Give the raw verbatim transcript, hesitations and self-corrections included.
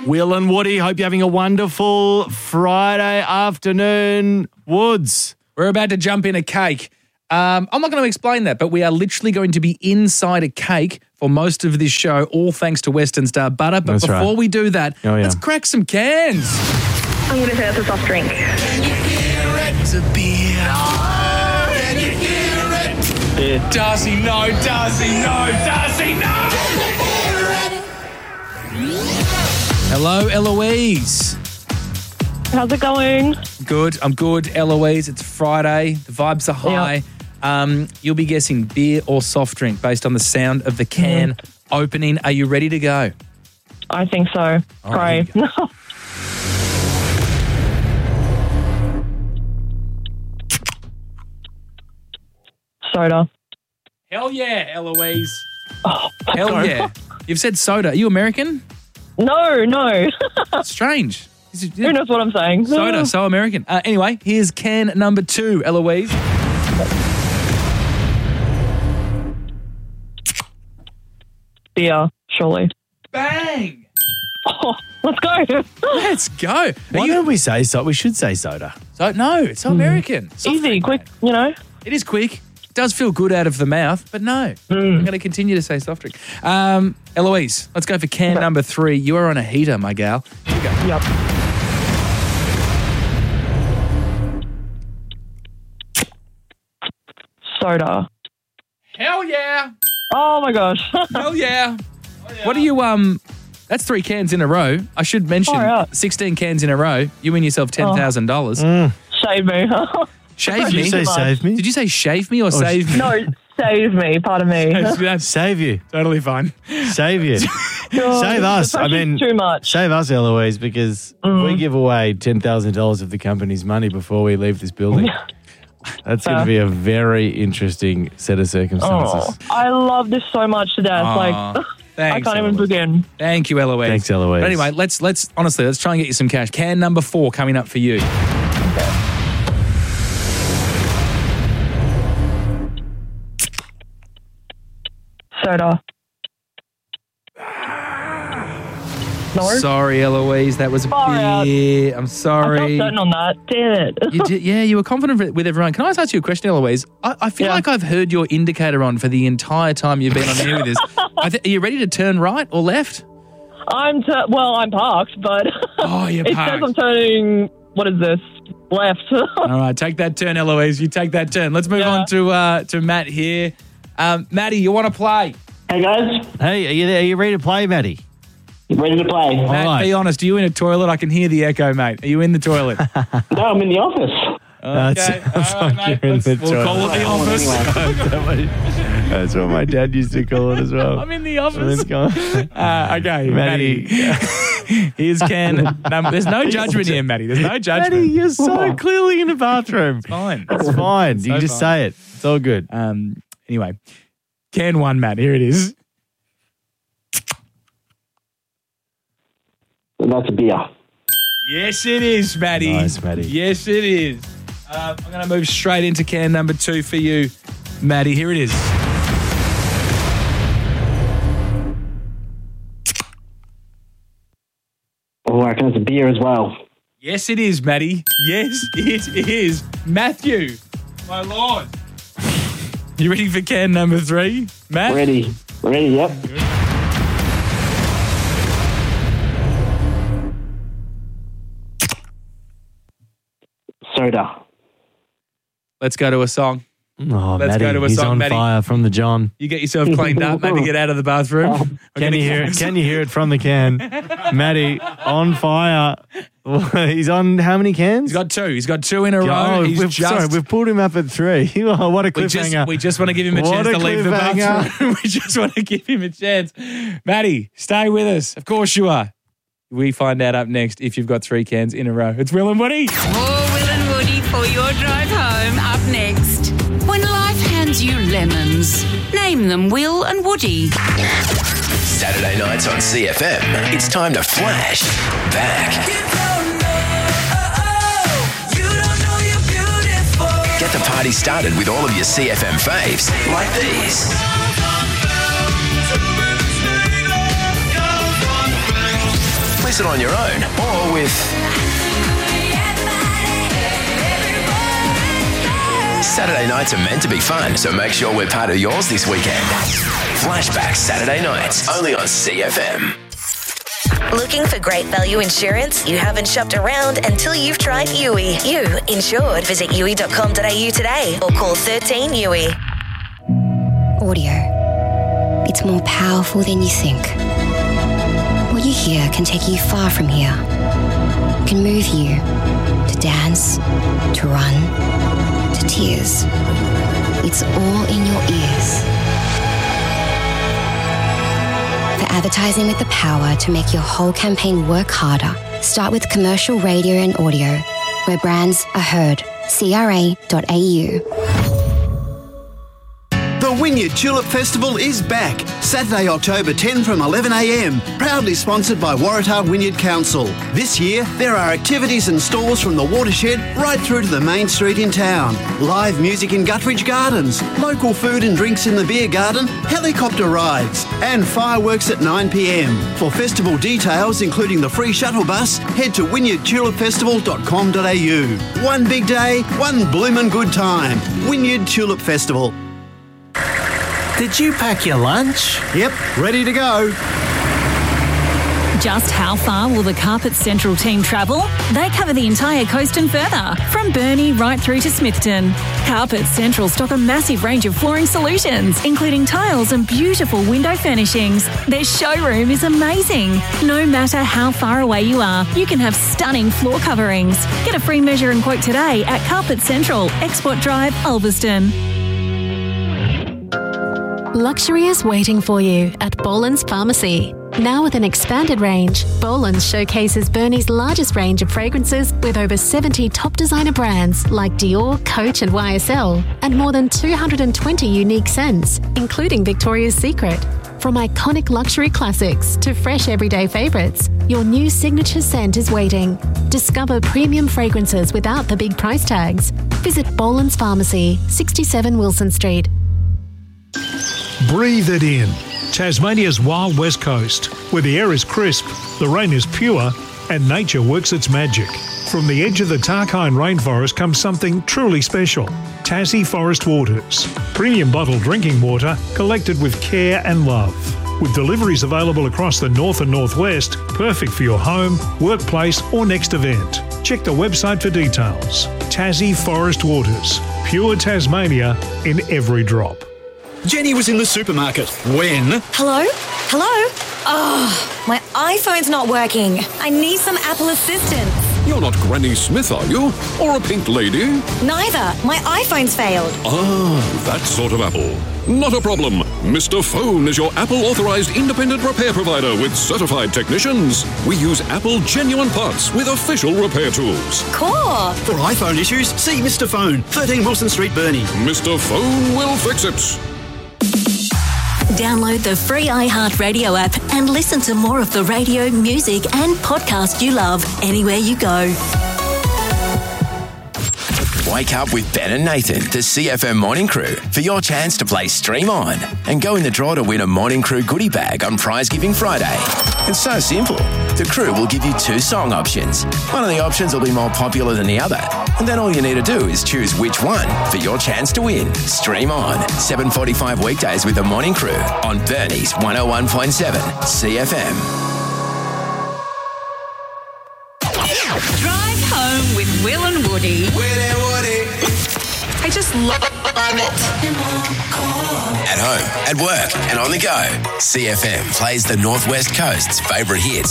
Will and Woody, hope you're having a wonderful Friday afternoon. Woods. We're about to jump in a cake. Um, I'm not going to explain that, but we are literally going to be inside a cake for most of this show, all thanks to Western Star Butter. But That's before right. we do that, Oh, yeah. let's crack some cans. I'm going to say that's a soft drink. It's a beer. Can you hear it? Beer. Darcy, no. Darcy, no. Darcy, no. Hello, Eloise. How's it going? Good. I'm good, Eloise. It's Friday. The vibes are high. Yep. Um, you'll be guessing beer or soft drink based on the sound of the can Mm. opening. Are you ready to go? I think so. All Pray. right, Soda. Hell yeah, Eloise. Oh, Hell sorry. yeah. You've said soda. Are you American? No, no. Strange. Is it- Who knows what I'm saying? Soda, so American. Uh, anyway, here's can number two, Eloise. Beer, surely. Bang! Oh, let's go. Let's go. Why Are you- don't we say so? We should say soda. So, no, it's so American. Soft Easy, drink, quick, mate. you know. It is quick. It does feel good out of the mouth, but no. I'm going to continue to say soft drink. Um, Eloise, let's go for can number three. You are on a heater, my gal. Here we go. Yep. Soda. Hell yeah. Oh my gosh. Hell yeah. What do you, um, that's three cans in a row. I should mention Far out. sixteen cans in a row. You win yourself ten thousand dollars. Save me. Shave Did me. you say save me? Did you say shave me or save me? no, save me. Pardon me. That's Save you. totally fine. Save you. Save us. I mean, too much. save us, Eloise, because we give away ten thousand dollars of the company's money before we leave this building. That's going to be a very interesting set of Oh, circumstances. I love this so much to death. Aw, like, I thanks, can't even Eloise. begin. Thank you, Eloise. Thanks, Eloise. But anyway, let's let's honestly let's try and get you some cash. Can number four coming up for you. Soda. No. Sorry, Eloise, that was a Far out. beer. I'm I sorry. felt certain on that. Damn it. You did, yeah, you were confident with everyone. Can I just ask you a question, Eloise? I, I feel Yeah. like I've heard your indicator on for the entire time you've been on air with us. I th- are you ready to turn right or left? I'm tur well. I'm parked, but Oh, you're it parked. says I'm turning. What is this? Left. All right, take that turn, Eloise. You take that turn. Let's move Yeah. on to uh, to Matt here. Um, Matty, you want to play? Hey guys, Hey, are you there? Are you ready to play, Matty? ready to play? Matt, right. be honest. Are you in a toilet? I can hear the echo, mate. Are you in the toilet? No, I'm in the office. That's- Okay. that's All right, like mate. you're in Let's- the we'll call it the toilet. office. That's what my dad used to call it as well. I'm in the office. Let's go. Uh, okay, Matty. Matty. Here's can. Num- there's no judgment here, Matty. There's no judgment. Matty, you're so clearly in the bathroom. Fine. It's fine. You So can just fine. say it. It's all good. Um. Anyway, can one, Matt. Here it is. That's a beer. Yes, it is, Matty. Nice, Matty. Yes, it is. Uh, I'm going to move straight into can number two for you, Matty. Here it is. Oh, I reckon it's a beer as well. Yes, it is, Matty. Yes, it is. Matthew, my lord. You ready for can number three, Matt? Ready. Ready, yep. Soda. Let's go to a song. Oh, Let's Matty, go to a he's song, on Matty. fire from the John. You get yourself cleaned up, maybe get out of the bathroom. We're Can gonna you hear get- it? Can you hear it from the can? Matty, on fire. He's on how many cans? He's got two. He's got two in a row. Oh, He's we've, just. sorry, we've pulled him up at three. Oh, what a we just, cliffhanger. we just want to give him a What chance a to leave the cliffhanger. bathroom. we just want to give him a chance. Matty, stay with us. Of course you are. We find out up next if you've got three cans in a row. It's Will and Woody. More Will and Woody for your drive home up next. When life hands you lemons, name them Will and Woody. Saturday nights on C F M, it's time to flash back. Get the party started with all of your C F M faves, like these. listen on your own or with Saturday nights are meant to be fun, so make sure we're part of yours this weekend. Flashback Saturday nights, only on C F M. Looking for great value insurance? You haven't shopped around until you've tried U I. You insured. Visit U I dot com dot a u today or call thirteen U I. Audio. It's more powerful than you think. What you hear can take you far from here. It can move you to dance, to run, to tears. It's all in your ears. For advertising with the power to make your whole campaign work harder, start with commercial radio and audio, where brands are heard. C R A dot A U. The Wynyard Tulip Festival is back. Saturday, October tenth from eleven a m. Proudly sponsored by Waratah Wynyard Council. This year, there are activities and stalls from the watershed right through to the main street in town. Live music in Guthridge Gardens, local food and drinks in the beer garden, helicopter rides, and fireworks at nine p m. For festival details, including the free shuttle bus, head to wynyard tulip festival dot com dot a u. One big day, one bloomin' good time. Wynyard Tulip Festival. Did you pack your lunch? Yep, ready to go. Just how far will the Carpet Central team travel? They cover the entire coast and further, from Burnie right through to Smithton. Carpet Central stock a massive range of flooring solutions, including tiles and beautiful window furnishings. Their showroom is amazing. No matter how far away you are, you can have stunning floor coverings. Get a free measure and quote today at Carpet Central, Export Drive, Ulverston. Luxury is waiting for you at Boland's Pharmacy. Now with an expanded range, Boland's showcases Burnie's largest range of fragrances with over seventy top designer brands like Dior, Coach and Y S L, and more than two hundred twenty unique scents, including Victoria's Secret. From iconic luxury classics to fresh everyday favourites, your new signature scent is waiting. Discover premium fragrances without the big price tags. Visit Boland's Pharmacy, sixty-seven Wilson Street. Breathe it in. Tasmania's wild west coast, where the air is crisp, the rain is pure, and nature works its magic. From the edge of the Tarkine rainforest comes something truly special. Tassie Forest Waters. Premium bottled drinking water collected with care and love. With deliveries available across the north and northwest, perfect for your home, workplace or next event. Check the website for details. Tassie Forest Waters. Pure Tasmania in every drop. Jenny was in the supermarket when... Hello? Hello? Oh, my iPhone's not working. I need some Apple assistance. You're not Granny Smith, are you? Or a pink lady? Neither. My iPhone's failed. Ah, that sort of Apple. Not a problem. Mister Phone is your Apple-authorized independent repair provider with certified technicians. We use Apple genuine parts with official repair tools. Cool. For iPhone issues, see Mister Phone, thirteen Wilson Street, Burnie. Mister Phone will fix it. Download the free iHeartRadio app and listen to more of the radio, music and podcast you love anywhere you go. Wake up with Ben and Nathan, the C F M Morning Crew, for your chance to play Stream On and go in the draw to win a Morning Crew goodie bag on Prize Giving Friday. It's so simple. The crew will give you two song options. One of the options will be more popular than the other, and then all you need to do is choose which one for your chance to win. Stream On, seven forty-five weekdays with the Morning Crew on Burnie's one oh one point seven C F M. Drive home with Will and Woody. Will and Woody. I just love it. At home, at work, and on the go, C F M plays the Northwest Coast's favourite hits